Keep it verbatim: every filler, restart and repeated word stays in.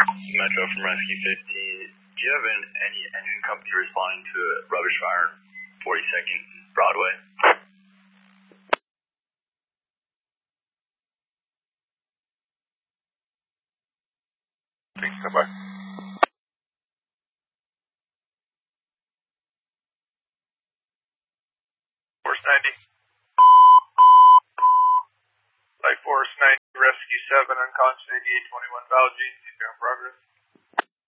Metro from Rescue fifteen. Do you have an, any engine company responding to a rubbish fire on forty-second Broadway? Thanks, bye. Force ninety. Light Force ninety, Rescue seven, unconscious eighty-eight twenty-one Valjean, eastbound progress.